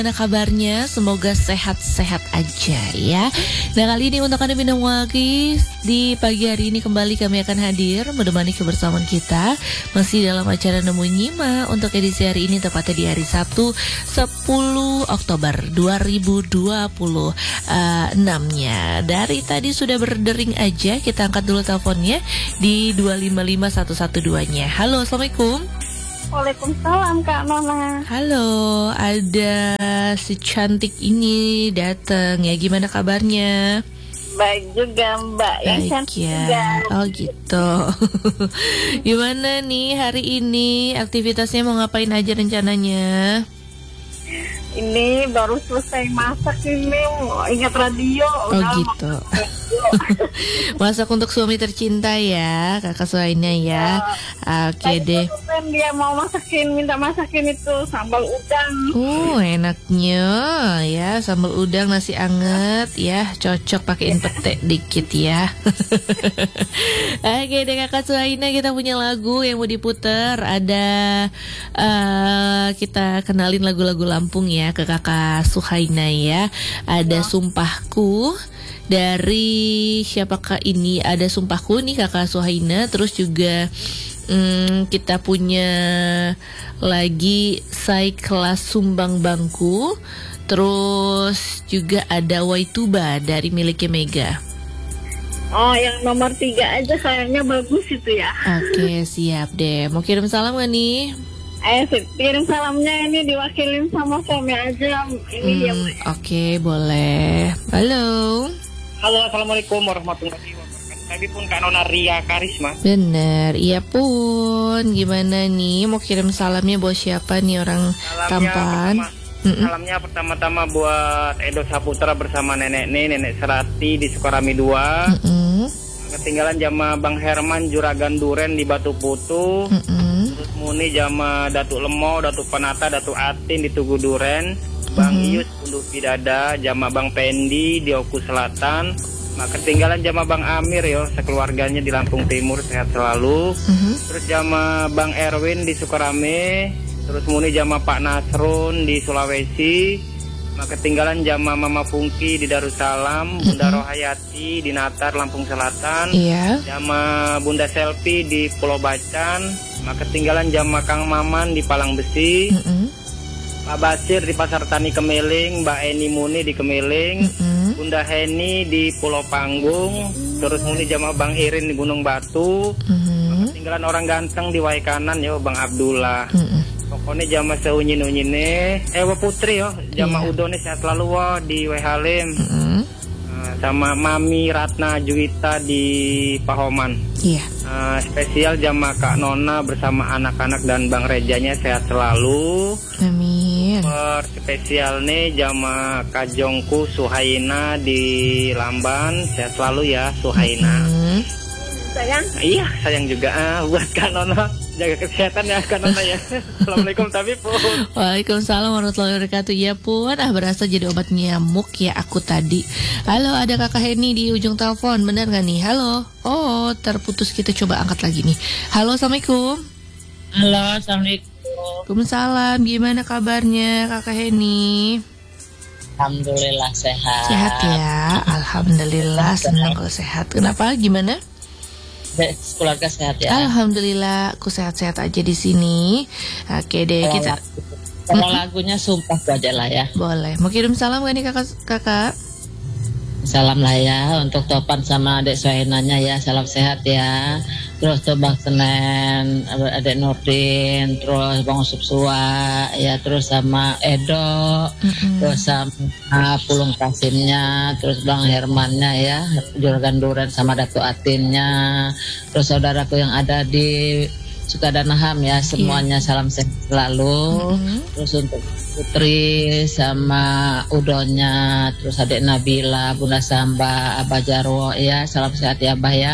Gimana kabarnya? Semoga sehat-sehat aja ya. Nah, kali ini untuk Anda minum wakis di pagi hari ini kembali kami akan hadir menemani kebersamaan kita masih dalam acara Nemu Nyima untuk edisi hari ini, tepatnya di hari Sabtu 10 Oktober 2026-nya. Dari tadi sudah berdering aja, kita angkat dulu teleponnya di 255112-nya. Halo, Assalamualaikum. Waalaikumsalam Kak Nona. Halo, ada si cantik ini datang ya. Gimana kabarnya? Baik juga Mbak. Yang cantik ya. juga. Oh gitu. Gimana nih hari ini? Aktivitasnya mau ngapain aja rencananya? Ini baru selesai masak ini. Ingat radio. Oh gitu. Masak untuk suami tercinta ya, Kakak Suhaina ya. Oke deh. Dia mau minta masakin itu sambal udang. Enaknya ya, sambal udang nasi anget ya, cocok pakein pete dikit ya. Oke deh Kakak Suhaina, kita punya lagu yang mau diputer. Ada kita kenalin lagu-lagu Lampung ya ke Kakak Suhaina ya. Ada Sumpahku dari siapakah ini? Ada Sumpahku nih Kakak Suhaina. Terus juga kita punya lagi Sai Kelas Sumbang Bangku. Terus juga ada Waituba dari miliknya Mega. Oh, yang nomor 3 aja kayaknya bagus itu ya. Oke, siap deh. Mau kirim salam gak nih? Kirim salamnya ini diwakilin sama suami aja. Ini ya. Oke, boleh. Halo. Halo, assalamualaikum warahmatullahi wabarakatuh. Tadi pun Kak Nona Ria Karisma. Bener, iya pun. Gimana nih? Mau kirim salamnya buat siapa nih orang tampan? Salamnya pertama-tama buat Edo Saputra bersama Nenek Serati di Sukarami 2. Ketinggalan jama Bang Herman Juragan Duren di Batu Putu. Terus Muni jama Datuk Lemo, Datuk Panata, Datuk Atin di Tugu Duren. Bang Ius Punduh Pidada, jama Bang Pendi di Oku Selatan. Ketinggalan jama Bang Amir yo, sekeluarganya di Lampung Timur, sehat selalu. Terus jama Bang Erwin di Sukarame. Terus Muni jama Pak Nasrun di Sulawesi. Ketinggalan jama Mama Fungki di Darussalam. Bunda Rohayati di Natar, Lampung Selatan. Jama Bunda Selfie di Pulau Bacan. Ketinggalan jama Kang Maman di Palang Besi. Pak Basir di Pasar Tani Kemeling, Mbak Eni Muni di Kemeling, Bunda Heni di Pulau Panggung, terus Muni jama Bang Irin di Gunung Batu. Ketinggalan orang ganteng di Waikanan ya, Bang Abdullah. Pokoknya jama seunyin-unyine, Putri yo, jama Udone sehat selalu wo di Wehalim. Sama Mami Ratna Juwita di Pahoman. Spesial jama Kak Nona bersama anak-anak dan Bang Rejanya sehat selalu. Amin. Spesial nih jama Kajongku Suhaina di Lamban, sehat selalu ya Suhaina. Sayang? Iya, sayang juga buat Kak Nona. Jaga kesehatan ya Kak Nona ya. Assalamualaikum tapi pun. Waalaikumsalam warahmatullahi wabarakatuh. Ya pun, berasa jadi obat nyamuk ya aku tadi. Halo, ada Kakak Heni di ujung telepon. Benar gak nih? Halo. Oh, terputus, kita coba angkat lagi nih. Halo, Assalamualaikum. Halo, Assalamualaikum. Waalaikumsalam. Gimana kabarnya Kakak Heni? Alhamdulillah sehat. Sehat ya. Alhamdulillah, senang kalau sehat. Kenapa? Gimana? Keluarga sehat ya. Alhamdulillah, aku sehat-sehat aja di sini. Oke deh, kita. Kalau lagunya Sumpah aja lah ya. Boleh. Mau kirim salam gak nih kakak? Salam lah ya untuk Topan sama adik Suhainanya ya. Salam sehat ya. Terus tuh Bang Senen, adik Nurdin, terus Bang Usup Sua ya, terus sama Edo, terus sama Pulung Kasimnya, terus Bang Hermannya ya, Juragan Duren sama Datuk Atinnya, terus saudaraku yang ada di Sukadanaham ya, semuanya salam sehat selalu. Terus untuk Putri sama Udonya, terus adik Nabila, Bunda Samba, Abah Jarwo ya, salam sehat ya Abah ya.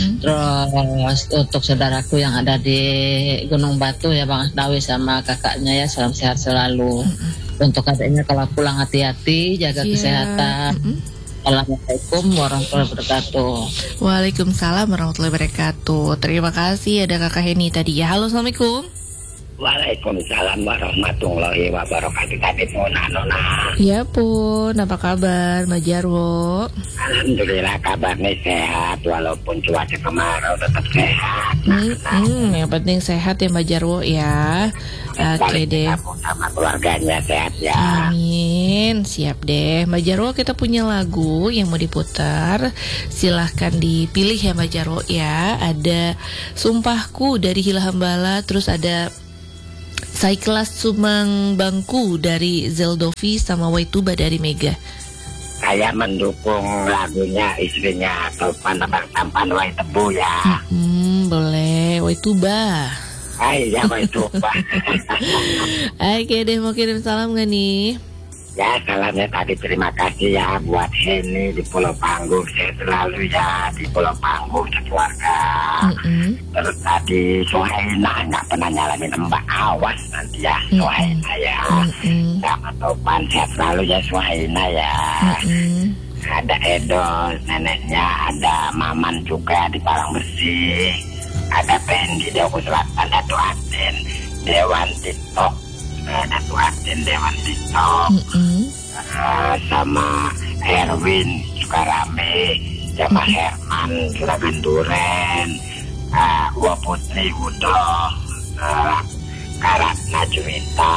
Terus untuk saudaraku yang ada di Gunung Batu ya, Bang Asnawi sama kakaknya ya, salam sehat selalu. Untuk adiknya kalau pulang hati-hati, jaga kesehatan. Assalamualaikum warahmatullahi wabarakatuh. Waalaikumsalam warahmatullahi wabarakatuh. Terima kasih ada Kakak Heni tadi ya. Halo, Assalamualaikum. Waalaikumsalam warahmatullahi wabarakatuh. Tadi Nona. Ya pun, apa kabar Mbak Jarwo? Alhamdulillah kabarnya sehat walaupun cuaca kemarau tetap sehat. Yang penting sehat ya Mbak Jarwo ya. Oke deh. Sama keluarganya sehat ya. Amin. Siap deh Mbak Jarwo, kita punya lagu yang mau diputar. Silahkan dipilih ya Mbak Jarwo ya. Ada Sumpahku dari Hilhambala, terus ada Saikelas Sumang Bangku dari Zeldovi, sama Waituba dari Mega. Saya mendukung lagunya istrinya Topan Tampan Waitebu ya. Boleh, Waituba. Iya Waituba. Oke deh, mau kirim salam gak nih? Ya salamnya tadi terima kasih ya buat Heni di Pulau Panggung. Saya selalu ya di Pulau Panggung sekeluarga. Terus tadi Suhaina nggak pernah nyalamin Mbak, awas nanti ya Suhaina ya. Sama Topan sehat selalu ya Suhaina ya. Ada Edo neneknya, ada Maman juga di Palang Bersih, ada Pendi di Oku Selatan, ada Aten Dewan TikTok, ada Aten Dewan TikTok, sama Erwin Sukarame, sama Herman Juragan Duren, Wa Putri Udo, Karat Najwita,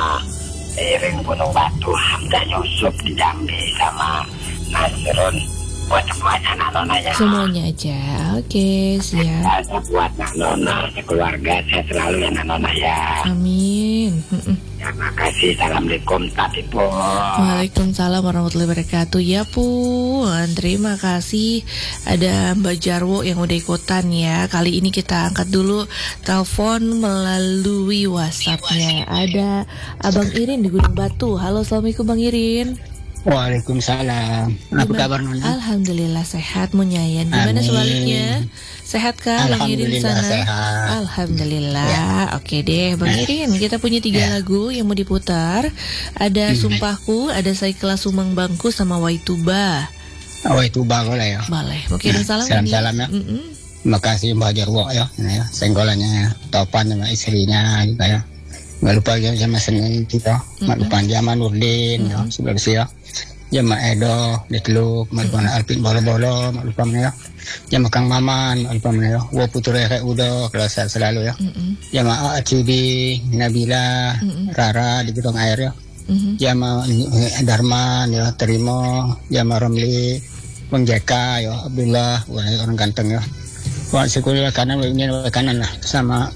Iring Gunung Batu, Hamzah Yusuf di Jambi, sama Nasrun. Buat semuanya Nak Nona ya. Semuanya aja. Oke, siap. Buat Nak Nona sekeluarga saya selalu ya Nak Nona ya. Amin. Terima kasih. Assalamualaikum Tati Pun. Waalaikumsalam warahmatullahi wabarakatuh. Ya Pun, terima kasih. Ada Mbak Jarwo yang udah ikutan ya. Kali ini kita angkat dulu telepon melalui WhatsApp-nya. Ada Abang Irin di Gunung Batu. Halo, assalamualaikum Bang Irin. Waalaikumsalam. Apa kabar Nona? Alhamdulillah sehat Munyayan. Gimana sebaliknya? Sehat kah Bang Irin sana? Sehat. Alhamdulillah ya. Oke deh Bang Irin, kita punya 3 lagu yang mau diputar. Ada Sumpahku, ada Saikelas Sumang Bangku, sama Waituba. Waituba boleh ya? Boleh. Mau kirim salam? Salam ya. Terima kasih Mbak Jarwo ya. Senggolannya Topan sama istrinya juga ya. Nggak lupa ya sama Senin kita. Nggak lupa sama Nurdin ya. Sebelah ya. Jama Edo, Detluk, Malpana Alpin Bolo-Bolo, Malpam ya. Jama Kang Maman, Malpam ya. Wa Putra Reka Udo, kalau saya selalu ya. Jama Acubi, Nabila, Rara di Gedung Air ya. Jama Darman ya, Terimo, Jama Romli, Bang Jeka ya, Abdullah, wah orang ganteng ya. Wah sekolah kanan, ini kanan lah sama.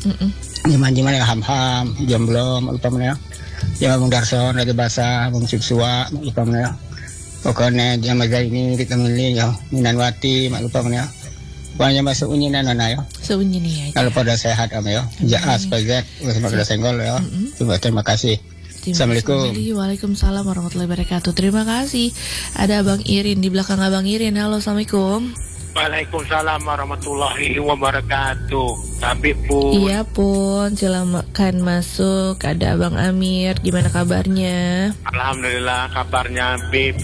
Jama ya Ham-Ham, Jomblo, Malpam ya. Jama Bang Darson, Raja Basah, Bang Sipsua, Malpam ya. Pokoknya dia maga ini ditemani ya, Minanwati, mak lupa mana ya. Pokoknya masuk unyinan Nona ya. Seunyi nih ya. Kalau pada sehat am ya. Jaas paget, sama kada senggol ya. Terima kasih. Assalamualaikum. Waalaikumsalam warahmatullahi wabarakatuh. Terima kasih. Ada Abang Irin di belakang Abang Irin. Halo, assalamualaikum. Waalaikumsalam warahmatullahi wabarakatuh. Tapi Pun. Iya Pun, silakan masuk. Ada Abang Amir, gimana kabarnya? Alhamdulillah kabarnya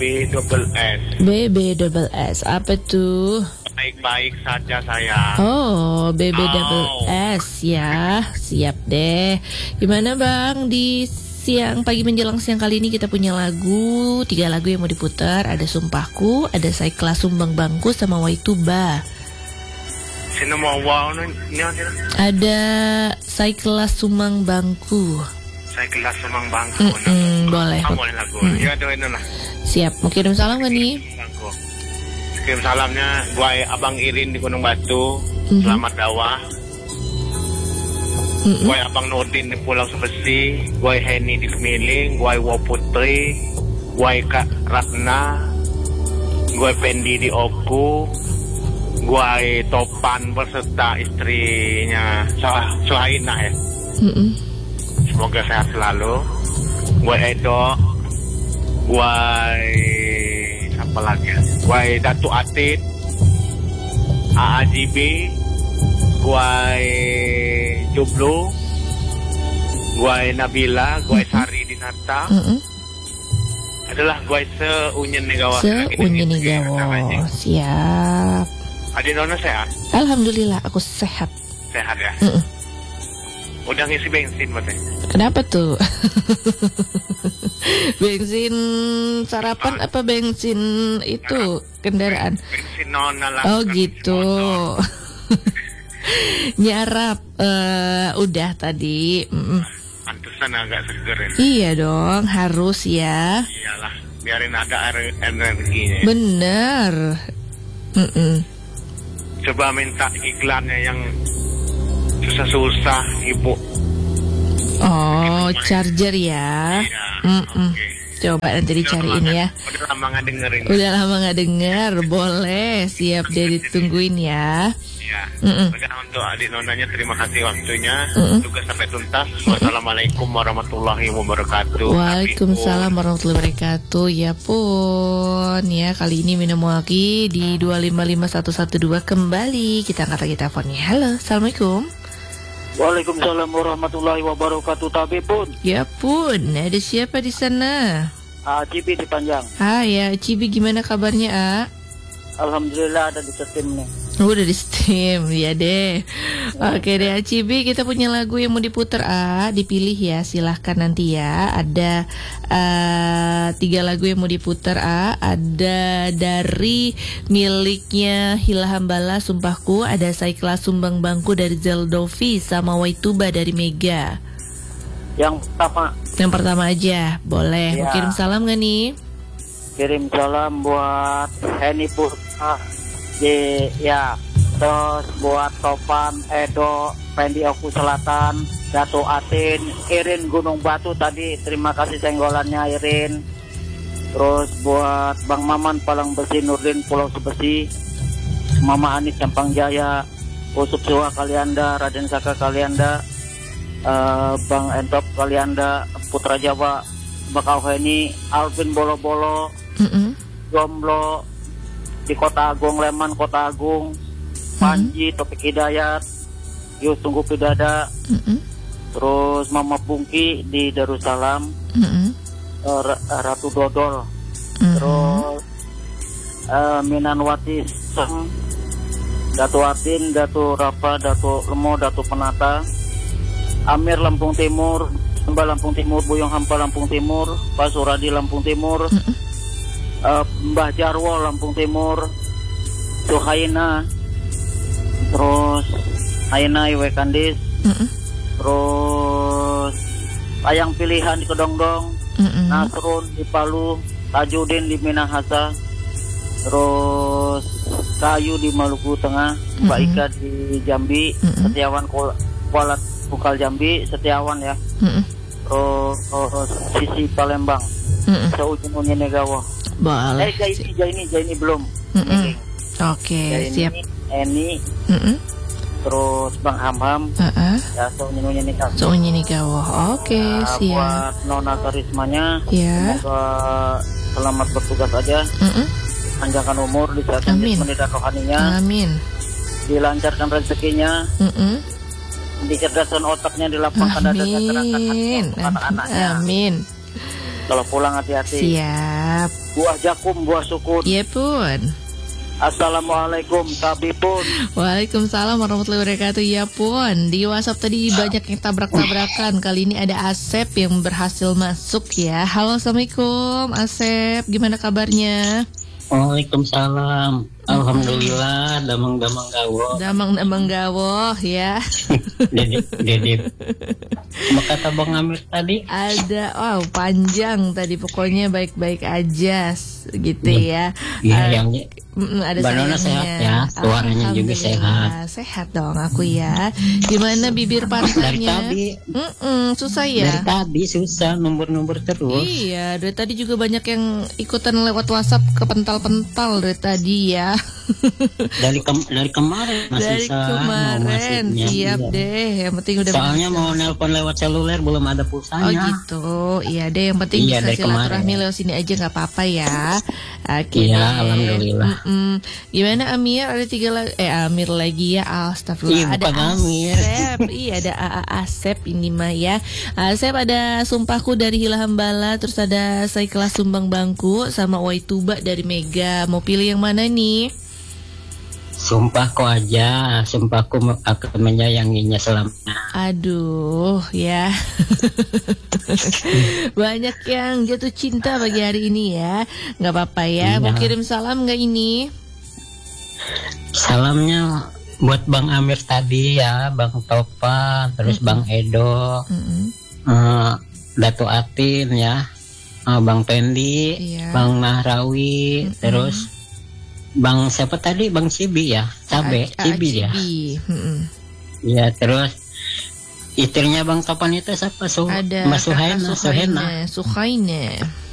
BB-SS. BB-SS, apa tuh? Baik-baik saja saya. Oh, BB-SS ya. Siap deh. Gimana Bang, di siang pagi menjelang siang kali ini kita punya lagu, 3 lagu yang mau diputar. Ada Sumpahku, ada Saikelas Sumang Bangku, sama Waituba. Sino mau wow Ada Saikelas Sumang Bangku. Saikelas Sumang Bangku. Boleh. Boleh lagu. Ya doain lah. Siap. Mau kirim salam gak nih? Kirim salamnya gue Abang Irin di Gunung Batu. Selamat dakwah. Gue Abang Nurdin di Pulau Sebesi, gue Heni di Kemiling, gue Wa Putri, gue Kak Ratna, gue Pendi di Oku, gue Topan beserta istrinya Suhaina ya. Semoga sehat selalu. Gue Edo, gue siapa lagi? Gue Datu Atit, AAJB, gue Jublu, gue Nabila, gue Sari di Nata. Adalah gue Seunyen Negawa. Seunyen Negawa. Siap. Adi Nona sehat? Alhamdulillah aku sehat. Sehat ya. Udah ngisi bensin Mas. Kenapa tuh? Bensin sarapan apa bensin itu kendaraan? Bensin nona lah. Oh gitu. Nyarap udah tadi. Pantesan agak seger ya. Iya dong, harus ya. Iyalah, biarin ada energinya. Bener. Coba minta iklannya yang susah-susah Ibu. Oh, charger ya. Iya. Okay. Coba nanti dicariin ya. Udah lama nggak dengerin. Udah lama nggak denger, boleh. Siap deh ditungguin ya. Iya. Udah untuk adik nonanya terima kasih waktunya. Tugas sampai tuntas. Wassalamualaikum warahmatullahi wabarakatuh. Waalaikumsalam warahmatullahi wabarakatuh. Ya pun ya, kali ini Minamwaki di 255112 kembali. Kita angkat lagi teleponnya. Halo, assalamualaikum. Waalaikumsalam warahmatullahi wabarakatuh. Tapi pun. Ya pun, ada siapa di sana? Cibi di Panjang. Ya, Cibi gimana kabarnya, Alhamdulillah ada di setim nih. Udah di Steam, ya deh. Oke deh, Cibi, kita punya lagu yang mau diputer, dipilih ya, silahkan nanti ya. Ada 3 lagu yang mau diputer, ada dari miliknya Hila Hambala, Sumpahku, ada Saikla Sumbang Bangku dari Zeldovi, sama Waituba dari Mega. Yang pertama aja, boleh. Mau kirim salam gak nih? Kirim salam buat Heni Purna, terus buat Topan, Edo, Pendi Oku Selatan, Datu Atin, Irin Gunung Batu tadi, terima kasih senggolannya Irin. Terus buat Bang Maman Palang Besi, Nurdin Pulau Sebesi, Mama Anis Campang Jaya, Usup Suwa Kalianda, Raden Saka Kalianda, Bang Entop Kalianda, Putra Jawa, Bakau Heni, Alvin Bolo-Bolo, Jomblo di Kota Agung, Leman Kota Agung, Panji, Topik Hidayat, Yus Tunggu Pidada, terus Mama Pungki di Darussalam, Ratu Dodol, terus Minanwati Sem, Datu Atin, Datu Rafa, Datu Lemo, Datu Penata, Amir Lampung Timur, Mbak Lampung Timur, Buyong Hampa Lampung Timur, Pak Suradi Lampung Timur, Mbah Jarwo Lampung Timur, Suhaina, terus Aina Iwe Kandis, terus Ayang Pilihan di Kedongdong, Nasrun di Palu, Tajudin di Minahasa, terus Kayu di Maluku Tengah, Mbak Ika di Jambi, Setiawan Kuala Bukal Jambi, Setiawan ya, terus Sisi Palembang, Seujung Negawa. Boleh. Jaini belum. Oke, siap. Eni, terus Bang Hamham, ya Seujung Negawa. Oke, siap. Buat Nona Karismanya, semoga selamat bertugas aja. Panjangkan umur, disehatkan pendidikan rohaninya. Amin. Dilancarkan rezekinya. Dicerdaskan otaknya, dilapangkan dadanya, terangkan anak-anaknya. Amin. Kalau pulang hati-hati. Siap. Buah jakum, buah sukun. Iya pun. Assalamualaikum, Tabi pun. Waalaikumsalam warahmatullahi wabarakatuh. Ya pun. Di WhatsApp tadi banyak yang tabrak-tabrakan. Kali ini ada Asep yang berhasil masuk ya. Halo, assalamualaikum Asep. Gimana kabarnya? Waalaikumsalam. Alhamdulillah, damang-damang gawo. Damang-damang gawo ya. Dedip. Kata Bang Amir tadi ada, panjang tadi, pokoknya baik-baik aja gitu ya. Iya, yang ada Banana sehat ya, suaranya juga sehat. Sehat dong aku ya. Gimana bibir pantainya? Dari tadi susah ya. Dari tadi susah, nomor terus. Iya, dari tadi juga banyak yang ikutan lewat WhatsApp kepental-pental dari tadi ya. dari kemarin masih dari kemarin siap deh, yang penting udah soalnya mau nelpon lewat seluler belum ada pulsanya. Oh gitu, iya deh, yang penting bisa silaturahmi lewat sini aja nggak apa-apa ya. Oke, iya, alhamdulillah. Gimana Amir, ada 3 Amir lagi ya, astagfirullah. Ada Asep, ada Asep ini mah ya. Asep, ada Sumpahku dari Hila Hambala, terus ada Saikla Sumbang Bangku sama Waituba dari Mega. Mau pilih yang mana nih? Sumpahku aja, sumpahku akan menyayanginya selamanya. Aduh, ya. Banyak yang jatuh cinta pagi hari ini ya. Nggak apa-apa ya. Mau kirim salam nggak ini? Salamnya buat Bang Amir tadi ya, Bang Topan, terus Bang Edo, Dato Atin ya, Bang Pendi, Bang Nahrawi, terus Bang siapa tadi? Bang Cibi ya, Cibi ya. Ya, terus istrinya Bang Topan itu siapa? Ada Mas Suhaina. Suhaina.